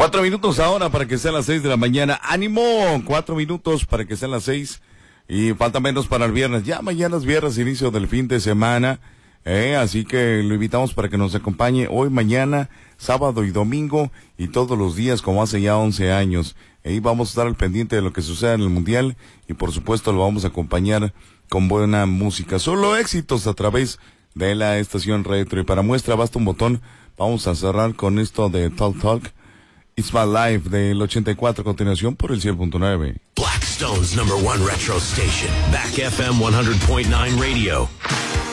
4 minutos ahora para que sean las 6 de la mañana. ¡Ánimo! 4 minutos para que sean las 6. Y falta menos para el viernes. Ya mañana es viernes, inicio del fin de semana. Así que lo invitamos para que nos acompañe hoy, mañana, sábado y domingo. Y todos los días como hace ya 11 años. Ahí vamos a estar al pendiente de lo que suceda en el Mundial. Y por supuesto lo vamos a acompañar con buena música. Solo éxitos a través de la estación retro. Y para muestra basta un botón. Vamos a cerrar con esto de Talk Talk. It's My Life del 84 a continuación por el 100.9. Blackstone's #1 retro station. Back FM 100.9 radio.